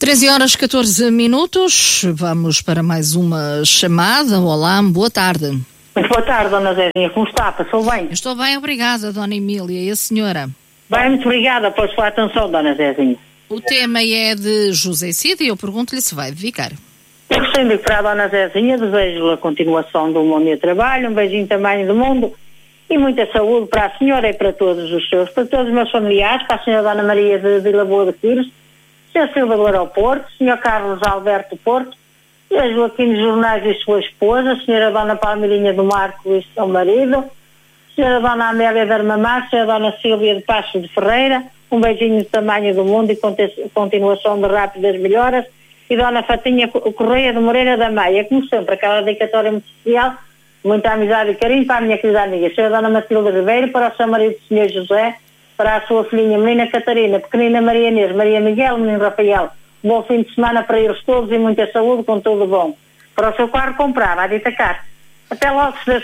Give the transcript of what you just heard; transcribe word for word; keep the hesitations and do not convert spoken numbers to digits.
treze horas catorze minutos, vamos para mais uma chamada. Olá, boa tarde. Muito boa tarde, Dona Zezinha, como está? Passou bem? Estou bem, obrigada, Dona Emília. E a senhora? Bem, muito obrigada pela sua atenção, Dona Zezinha. O tema é de José Cid e eu pergunto-lhe se vai dedicar. Eu gostaria de para a Dona Zezinha, desejo-lhe a continuação de um bom dia de trabalho, um beijinho também do mundo e muita saúde para a senhora e para todos os seus, para todos os meus familiares, para a senhora Dona Maria de Vila Boa de Pires, senhor Salvador ao Porto, senhor Carlos Alberto Porto, senhor Joaquim de Jornais e sua esposa, a senhora Dona Palmeirinha do Marco e seu marido, senhora Dona Amélia de Armamar, senhora Dona Silvia de Passo de Ferreira, um beijinho do tamanho do mundo e continuação de rápidas melhoras, e Dona Fatinha Correia de Moreira da Maia, como sempre, aquela dedicatória muito especial, muita amizade e carinho para a minha querida amiga, a senhora Dona Matilde Ribeiro, para o seu marido, o senhor José, para a sua filhinha, menina Catarina, pequenina Maria Inês, Maria Miguel, menino Rafael, bom fim de semana para eles todos e muita saúde, com tudo bom. Para o seu carro comprar, vai dita cá. Até logo, se Deus